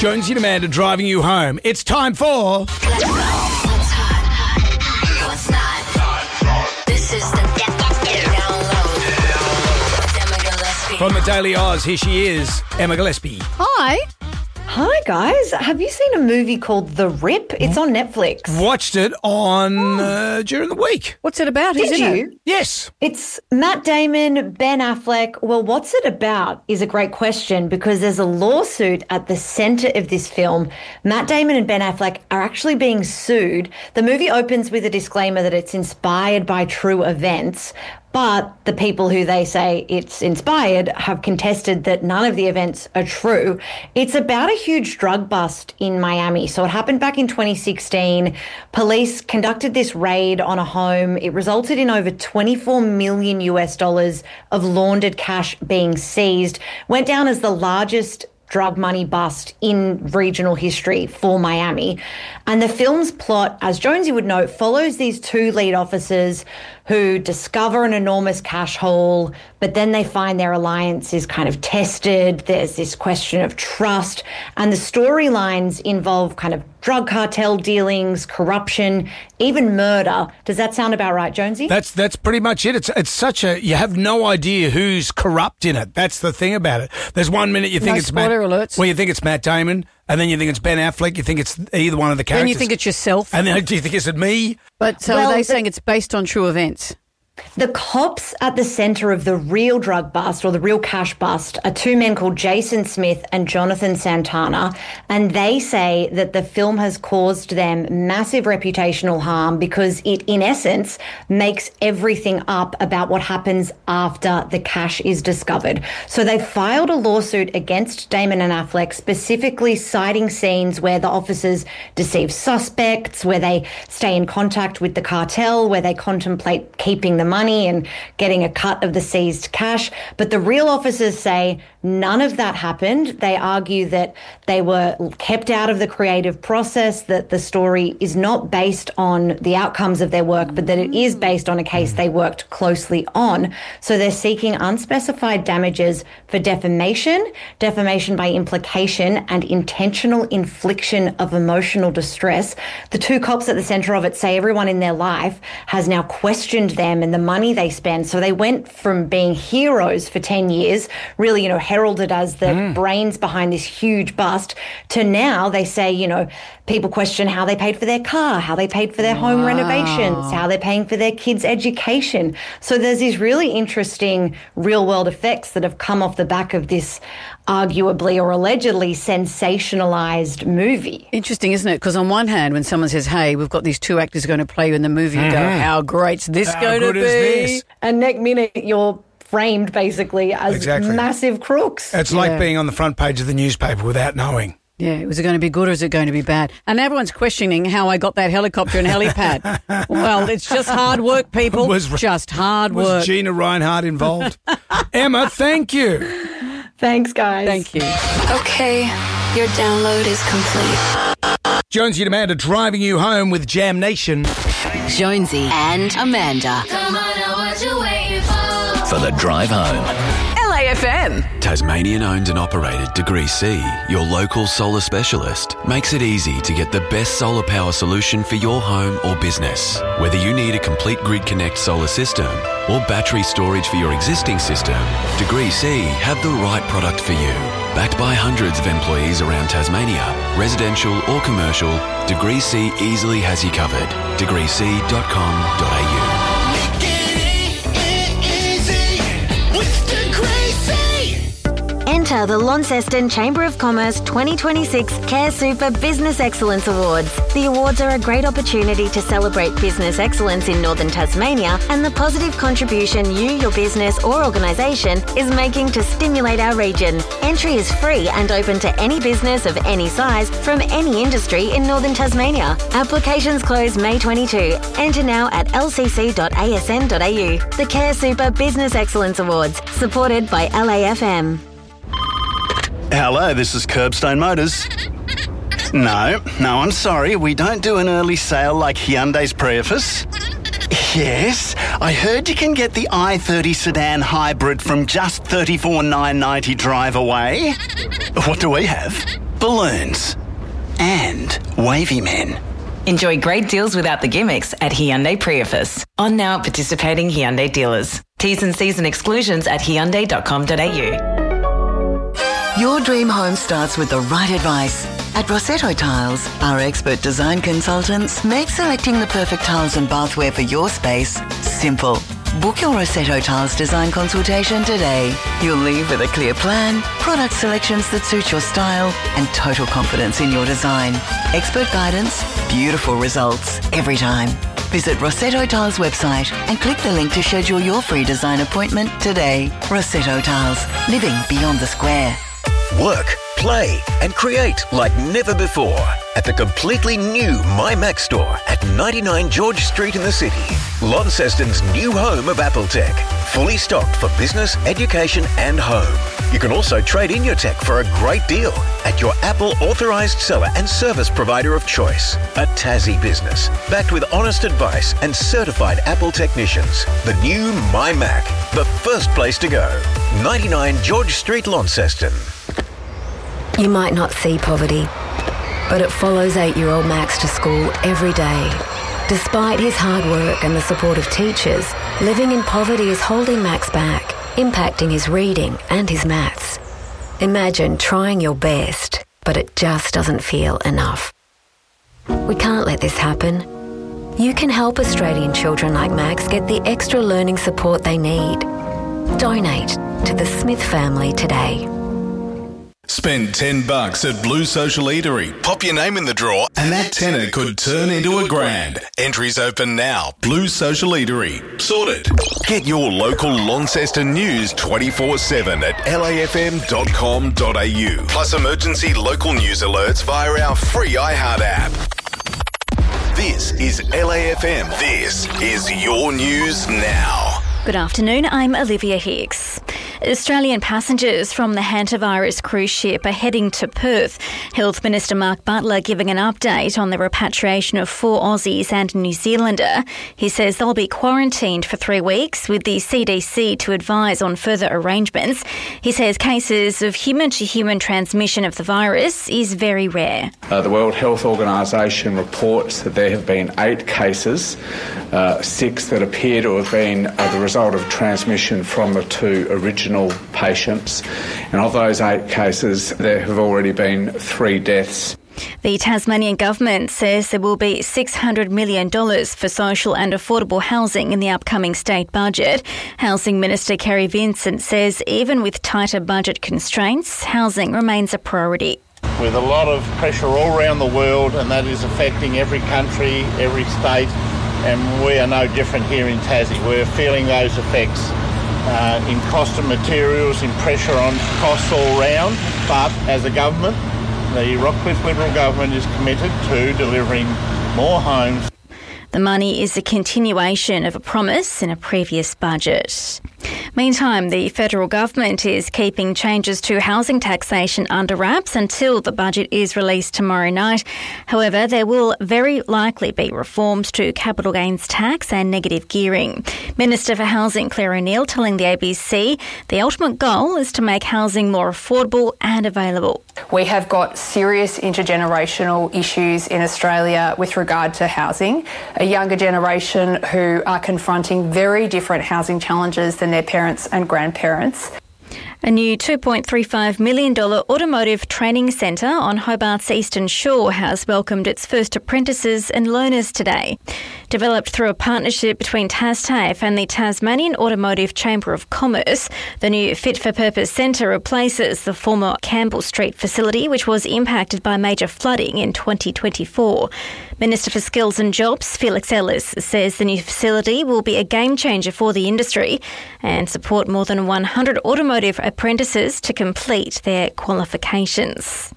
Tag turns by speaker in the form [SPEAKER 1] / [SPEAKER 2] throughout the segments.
[SPEAKER 1] Jonesy and Amanda driving you home. It's time for...
[SPEAKER 2] What's hot? What's not? This is the download. With Emma Gillespie.
[SPEAKER 1] From the Daily Oz, here she is, Emma Gillespie.
[SPEAKER 3] Hi.
[SPEAKER 4] Hi, guys. Have you seen a movie called The Rip? It's on Netflix.
[SPEAKER 1] Watched it on during the week.
[SPEAKER 3] What's it about? Who's
[SPEAKER 4] Did
[SPEAKER 3] in
[SPEAKER 4] you?
[SPEAKER 3] it?
[SPEAKER 1] Yes.
[SPEAKER 4] It's Matt Damon, Ben Affleck. Well, what's it about is a great question because there's a lawsuit at the center of this film. Matt Damon and Ben Affleck are actually being sued. The movie opens with a disclaimer that it's inspired by true events. But the people who they say it's inspired have contested that none of the events are true. It's about a huge drug bust in Miami. So it happened back in 2016. Police conducted this raid on a home. It resulted in over 24 million US dollars of laundered cash being seized. Went down as the largest drug money bust in regional history for Miami. And the film's plot, as Jonesy would know, follows these two lead officers who discover an enormous cash haul, but then they find their alliance is kind of tested. There's this question of trust, and the storylines involve kind of drug cartel dealings, corruption, even murder. Does that sound about right, Jonesy?
[SPEAKER 1] That's pretty much it. It's such a... You have no idea who's corrupt in it. That's the thing about it. There's 1 minute you think
[SPEAKER 3] No
[SPEAKER 1] it's
[SPEAKER 3] spoiler alerts.
[SPEAKER 1] Well, you think it's Matt Damon, and then you think it's Ben Affleck. You think it's either one of the characters.
[SPEAKER 3] Then you think it's yourself.
[SPEAKER 1] And then do you think it's me?
[SPEAKER 3] But so
[SPEAKER 4] Well,
[SPEAKER 3] are they saying it's based on true events?
[SPEAKER 4] The cops at the center of the real drug bust or the real cash bust are two men called Jason Smith and Jonathan Santana, and they say that the film has caused them massive reputational harm because it, in essence, makes everything up about what happens after the cash is discovered. So they filed a lawsuit against Damon and Affleck, specifically citing scenes where the officers deceive suspects, where they stay in contact with the cartel, where they contemplate keeping the money and getting a cut of the seized cash. But the real officers say none of that happened. They argue that they were kept out of the creative process, that the story is not based on the outcomes of their work, but that it is based on a case they worked closely on. So they're seeking unspecified damages for defamation, defamation by implication, and intentional infliction of emotional distress. The two cops at the center of it say everyone in their life has now questioned them and the money they spend. So they went from being heroes for 10 years, really, heralded as the brains behind this huge bust, to now they say, people question how they paid for their car, how they paid for their home renovations, how they're paying for their kids' education. So there's these really interesting real-world effects that have come off the back of this arguably or allegedly sensationalized movie.
[SPEAKER 3] Interesting, isn't it? Because on one hand, when someone says, hey, we've got these two actors going to play you in the movie, you go, how great's this going to be?
[SPEAKER 1] This?
[SPEAKER 4] And next minute, you're framed basically as massive crooks.
[SPEAKER 1] It's like being on the front page of the newspaper without knowing.
[SPEAKER 3] Yeah, was it going to be good or is it going to be bad? And everyone's questioning how I got that helicopter and helipad. Well, it's just hard work, people. Just hard work.
[SPEAKER 1] Was Gina Reinhardt involved? Emma, thank you.
[SPEAKER 4] Thanks, guys.
[SPEAKER 3] Thank you.
[SPEAKER 2] Okay, your download is complete.
[SPEAKER 1] Jonesy and Amanda driving you home with Jam Nation.
[SPEAKER 5] Jonesy and Amanda.
[SPEAKER 2] Come on, now what you waiting for?
[SPEAKER 6] For the drive home.
[SPEAKER 5] LAFM.
[SPEAKER 7] Tasmanian owned and operated Degree C, your local solar specialist, makes it easy to get the best solar power solution for your home or business. Whether you need a complete Grid Connect solar system or battery storage for your existing system, Degree C have the right product for you. Backed by hundreds of employees around Tasmania, residential or commercial, Degree C easily has you covered. degreec.com.au.
[SPEAKER 8] Enter the Launceston Chamber of Commerce 2026 Care Super Business Excellence Awards. The awards are a great opportunity to celebrate business excellence in Northern Tasmania and the positive contribution you, your business or organisation is making to stimulate our region. Entry is free and open to any business of any size from any industry in Northern Tasmania. Applications close May 22. Enter now at lcc.asn.au. The Care Super Business Excellence Awards, supported by LAFM.
[SPEAKER 9] Hello, this is Curbstone Motors. No, I'm sorry. We don't do an early sale like Hyundai's Prius. Yes, I heard you can get the i30 sedan hybrid from just $34,990 drive away. What do we have? balloons, and wavy men.
[SPEAKER 5] Enjoy great deals without the gimmicks at Hyundai Priefus. On now at participating Hyundai dealers. T's and C's and exclusions at hyundai.com.au.
[SPEAKER 6] Your dream home starts with the right advice. At Rossetto Tiles, our expert design consultants make selecting the perfect tiles and bathware for your space simple. Book your Rossetto Tiles design consultation today. You'll leave with a clear plan, product selections that suit your style, and total confidence in your design. Expert guidance, beautiful results every time. Visit Rossetto Tiles website and click the link to schedule your free design appointment today. Rossetto Tiles, living beyond the square.
[SPEAKER 10] Work, play and create like never before at the completely new MyMac store at 99 George Street in the city. Launceston's new home of Apple Tech. Fully stocked for business, education and home. You can also trade in your tech for a great deal at your Apple authorised seller and service provider of choice. A Tassie business, backed with honest advice and certified Apple technicians. The new MyMac, the first place to go. 99 George Street, Launceston.
[SPEAKER 11] You might not see poverty, but it follows 8-year-old Max to school every day. Despite his hard work and the support of teachers, living in poverty is holding Max back, impacting his reading and his maths. Imagine trying your best, but it just doesn't feel enough. We can't let this happen. You can help Australian children like Max get the extra learning support they need. Donate to the Smith family today.
[SPEAKER 12] Spend $10 at Blue Social Eatery. Pop your name in the draw and that tenner could turn into $1,000. Entries open now. Blue Social Eatery. Sorted. Get your local Launceston news 24/7 at lafm.com.au. Plus emergency local news alerts via our free iHeart app. This is LAFM. This is your news now.
[SPEAKER 13] Good afternoon, I'm Olivia Hicks. Australian passengers from the hantavirus cruise ship are heading to Perth. Health Minister Mark Butler giving an update on the repatriation of 4 Aussies and a New Zealander. He says they'll be quarantined for 3 weeks with the CDC to advise on further arrangements. He says cases of human-to-human transmission of the virus is very rare.
[SPEAKER 14] The World Health Organisation reports that there have been 8 cases, 6 that appear to have been the result of transmission from the 2 original patients, and of those 8 cases there have already been 3 deaths.
[SPEAKER 13] The Tasmanian government says there will be $600 million for social and affordable housing in the upcoming state budget. Housing Minister Kerry Vincent says even with tighter budget constraints, housing remains a priority.
[SPEAKER 15] With a lot of pressure all around the world, and that is affecting every country, every state, and we are no different here in Tassie. We're feeling those effects in cost of materials, in pressure on costs all round, but as a government, the Rockcliffe Liberal government is committed to delivering more homes.
[SPEAKER 13] The money is a continuation of a promise in a previous budget. Meantime, the federal government is keeping changes to housing taxation under wraps until the budget is released tomorrow night. However, there will very likely be reforms to capital gains tax and negative gearing. Minister for Housing Claire O'Neill telling the ABC the ultimate goal is to make housing more affordable and available.
[SPEAKER 16] We have got serious intergenerational issues in Australia with regard to housing. A younger generation who are confronting very different housing challenges than their parents and grandparents.
[SPEAKER 13] A new $2.35 million automotive training centre on Hobart's Eastern Shore has welcomed its first apprentices and learners today. Developed through a partnership between TasTAFE and the Tasmanian Automotive Chamber of Commerce, the new fit-for-purpose centre replaces the former Campbell Street facility, which was impacted by major flooding in 2024. Minister for Skills and Jobs, Felix Ellis, says the new facility will be a game-changer for the industry and support more than 100 automotive apprentices to complete their qualifications.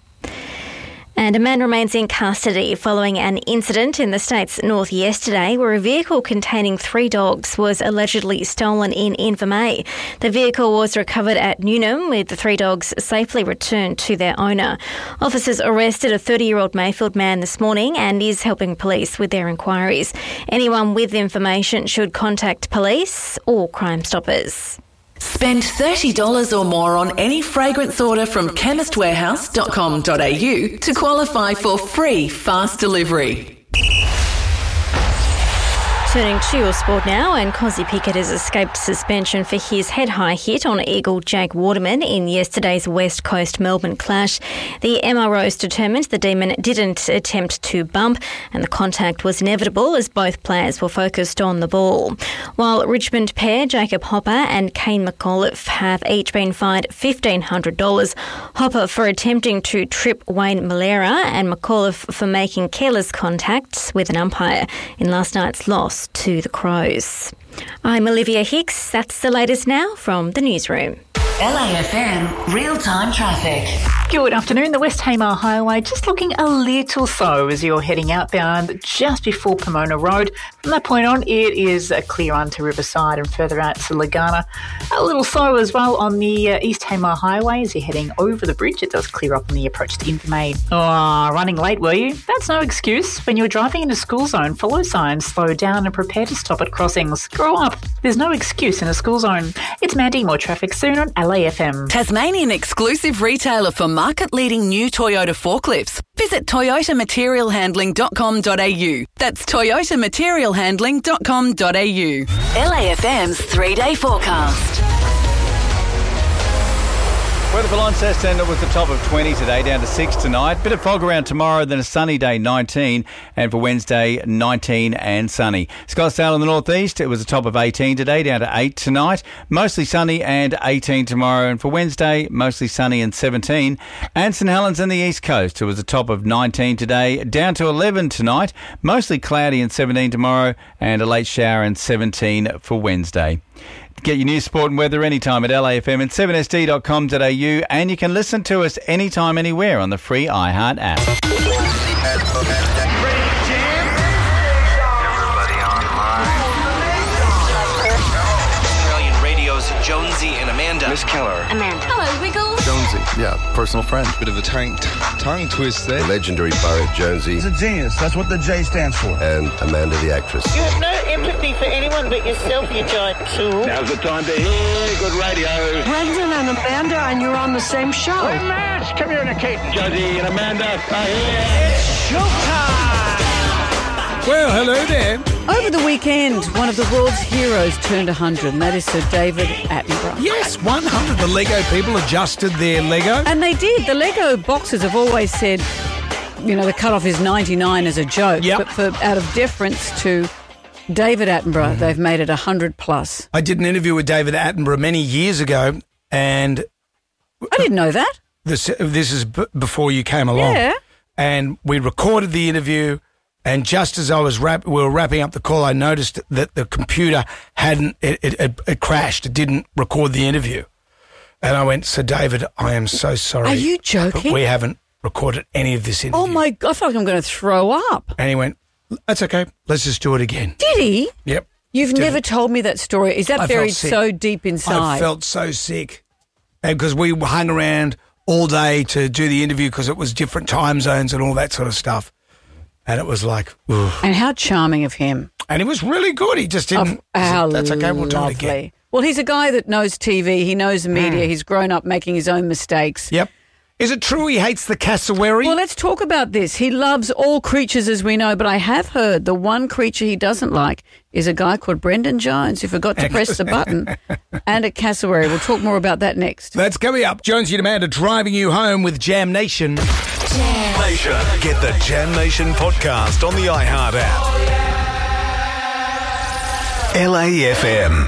[SPEAKER 13] And a man remains in custody following an incident in the state's north yesterday where a vehicle containing 3 dogs was allegedly stolen in Invermay. The vehicle was recovered at Newnham with the 3 dogs safely returned to their owner. Officers arrested a 30-year-old Mayfield man this morning and is helping police with their inquiries. Anyone with information should contact police or Crime Stoppers.
[SPEAKER 17] Spend $30 or more on any fragrance order from chemistwarehouse.com.au to qualify for free fast delivery.
[SPEAKER 13] Turning to your sport now, and Kozzy Pickett has escaped suspension for his head-high hit on eagle Jake Waterman in yesterday's West Coast Melbourne clash. The MROs determined the Demon didn't attempt to bump, and the contact was inevitable as both players were focused on the ball. While Richmond pair Jacob Hopper and Kane McAuliffe have each been fined $1,500. Hopper for attempting to trip Wayne Malera and McAuliffe for making careless contacts with an umpire in last night's loss to the Crows. I'm Olivia Hicks. That's the latest now from the newsroom.
[SPEAKER 17] LAFM real-time traffic.
[SPEAKER 18] Good afternoon. The West Tamar Highway just looking a little slow as you're heading outbound just before Pomona Road. From that point on, it is clear onto Riverside and further out to Lagana. A little slow as well on the East Tamar Highway as you're heading over the bridge. It does clear up on the approach to Invermaid. Oh, running late, were you? That's no excuse. When you're driving in a school zone, follow signs, slow down and prepare to stop at crossings. Grow up. There's no excuse in a school zone. It's Mandy. More traffic soon on LAFM.
[SPEAKER 17] Tasmanian exclusive retailer for market-leading new Toyota forklifts. Visit toyotamaterialhandling.com.au. That's toyotamaterialhandling.com.au. LAFM's 3-day forecast.
[SPEAKER 19] Weather for Launceston was the top of 20 today, down to 6 tonight. Bit of fog around tomorrow, then a sunny day, 19. And for Wednesday, 19 and sunny. Scottsdale in the northeast, it was a top of 18 today, down to 8 tonight. Mostly sunny and 18 tomorrow. And for Wednesday, mostly sunny and 17. And St Helens in the east coast, it was a top of 19 today, down to 11 tonight. Mostly cloudy and 17 tomorrow. And a late shower and 17 for Wednesday. Get your news, sport and weather anytime at LAFM and 7sd.com.au, and you can listen to us anytime, anywhere on the free iHeart app.
[SPEAKER 20] Australian Radio's Jonesy and Amanda.
[SPEAKER 21] Miss Keller.
[SPEAKER 2] Amanda. Hello, Wiggles.
[SPEAKER 21] Jonesy, yeah, personal friend.
[SPEAKER 22] Bit of a tongue twist there.
[SPEAKER 21] Legendary Barrett Jonesy.
[SPEAKER 23] He's a genius. That's what the J stands for.
[SPEAKER 21] And Amanda the actress.
[SPEAKER 24] You have no empathy for anyone but yourself, you giant tool.
[SPEAKER 21] Now's the time to hear good radio.
[SPEAKER 24] Brendan and Amanda, and you're on the same show.
[SPEAKER 21] Hey, Matt, come here and Kate. Jonesy and Amanda are here.
[SPEAKER 24] It's showtime!
[SPEAKER 1] Well, hello there.
[SPEAKER 3] Over the weekend, one of the world's heroes turned 100, and that is Sir David Attenborough.
[SPEAKER 1] Yes, 100. The Lego people adjusted their Lego.
[SPEAKER 3] And they did. The Lego boxes have always said, you know, the cutoff is 99 as a joke.
[SPEAKER 1] Yep.
[SPEAKER 3] But out of deference to David Attenborough, they've made it 100 plus.
[SPEAKER 1] I did an interview with David Attenborough many years ago, and
[SPEAKER 3] I didn't know that.
[SPEAKER 1] This is before you came along.
[SPEAKER 3] Yeah.
[SPEAKER 1] And we recorded the interview. And just as I was we were wrapping up the call, I noticed that the computer hadn't it crashed. It didn't record the interview, and I went, "Sir David, I am so sorry.
[SPEAKER 3] Are you joking?
[SPEAKER 1] But we haven't recorded any of this interview."
[SPEAKER 3] Oh my God! I feel like I'm going to throw up.
[SPEAKER 1] And he went, "That's okay. Let's just do it again."
[SPEAKER 3] Did he?
[SPEAKER 1] Yep.
[SPEAKER 3] You've never told me that story. Is that buried so deep inside?
[SPEAKER 1] I felt so sick, and because we hung around all day to do the interview because it was different time zones and all that sort of stuff. And it was like, ugh.
[SPEAKER 3] And how charming of him.
[SPEAKER 1] And he was really good. He just didn't. That's okay. We'll do it again.
[SPEAKER 3] Well, he's a guy that knows TV. He knows media. He's grown up making his own mistakes.
[SPEAKER 1] Yep. Is it true he hates the cassowary?
[SPEAKER 3] Well, let's talk about this. He loves all creatures, as we know, but I have heard the one creature he doesn't like is a guy called Brendan Jones who forgot to press the button, and a cassowary. We'll talk more about that next.
[SPEAKER 1] That's coming up. Jonesy and Amanda driving you home with Jam Nation.
[SPEAKER 12] Jam Nation. Get the Jam Nation podcast on the iHeart app. LAFM.